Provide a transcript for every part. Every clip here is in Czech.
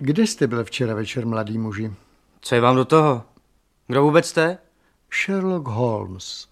Kde jste byl včera večer, mladý muži? Co je vám do toho? Kdo vůbec jste? Sherlock Holmes.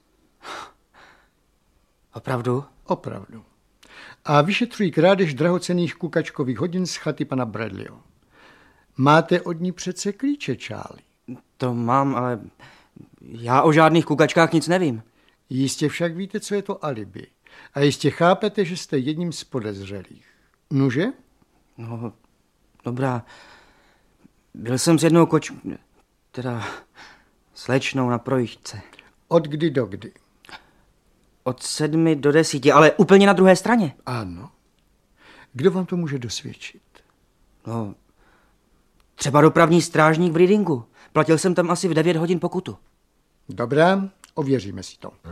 Opravdu? Opravdu. A vyšetřují krádež drahocenných kukačkových hodin z chaty pana Bradleyho. Máte od ní přece klíče, Charlie. To mám, ale já o žádných kukačkách nic nevím. Jistě však víte, co je to alibi. A jistě chápete, že jste jedním z podezřelých. Nuže? No, dobrá. Byl jsem s jednou slečnou na projížďce. Od kdy do kdy? Od 7 do 10, ale úplně na druhé straně. Ano. Kdo vám to může dosvědčit? No, třeba dopravní strážník v Readingu. Platil jsem tam asi v 9 hodin pokutu. Dobrá, ověříme si to.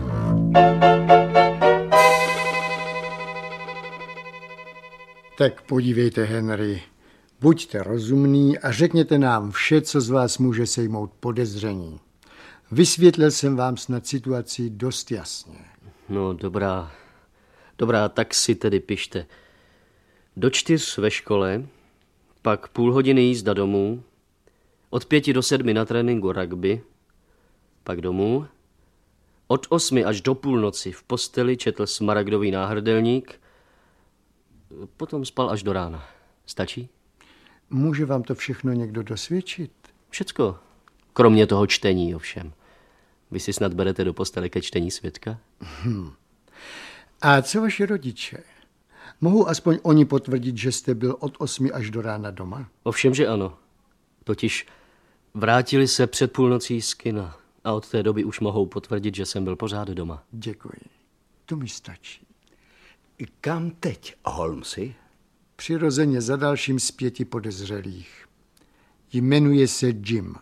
Tak podívejte, Henry, buďte rozumný a řekněte nám vše, co z vás může sejmout podezření. Vysvětlil jsem vám snad situaci dost jasně. No, dobrá, tak si tedy pište. Do 4 ve škole, pak půl hodiny jízda domů, od 5 do 7 na tréninku rugby, pak domů, od 8 až do půlnoci v posteli četl Smaragdový náhrdelník, potom spal až do rána. Stačí? Může vám to všechno někdo dosvědčit? Všecko, kromě toho čtení ovšem. Vy si snad berete do postele ke čtení svědka? A co vaši rodiče? Mohou aspoň oni potvrdit, že jste byl od 8 až do rána doma? Ovšem, že ano. Totiž vrátili se před půlnocí z kina a od té doby už mohou potvrdit, že jsem byl pořád doma. Děkuji. To mi stačí. Kam teď, Holmesy? Přirozeně za dalším z 5 podezřelých. Jmenuje se Jim.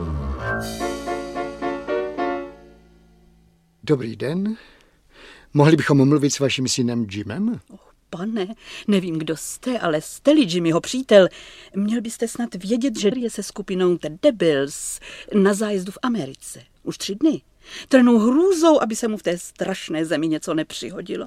Dobrý den. Mohli bychom mluvit s vaším synem Jimem? Pane, nevím, kdo jste, ale jste-li Jimmyho přítel, měl byste snad vědět, že je se skupinou The Devils na zájezdu v Americe. Už 3 dny. Trhnou hrůzou, aby se mu v té strašné zemi něco nepřihodilo.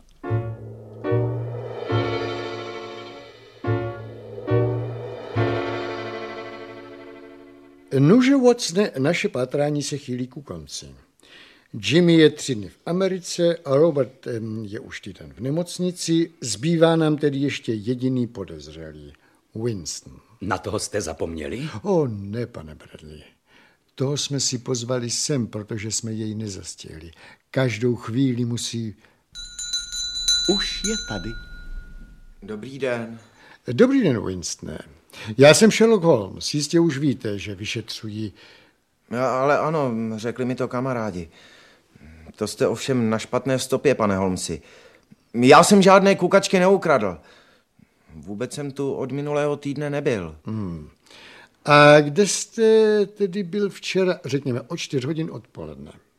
Nuže, Watsone, naše pátrání se chýlí ku konci. Jimmy je 3 dny v Americe a Robert je už týden v nemocnici. Zbývá nám tedy ještě jediný podezřelý, Winston. Na toho jste zapomněli? Ne, pane Bradley. Toho jsme si pozvali sem, protože jsme jej nezastihli. Každou chvíli musí... Už je tady. Dobrý den. Dobrý den, Winstone. Já jsem Sherlock Holmes. Jistě už víte, že vyšetřují... Ale ano, řekli mi to kamarádi. To jste ovšem na špatné stopě, pane Holmesi. Já jsem žádné kukačky neukradl. Vůbec jsem tu od minulého týdne nebyl. A kde jste tedy byl včera, řekněme, od 4 hodin odpoledne?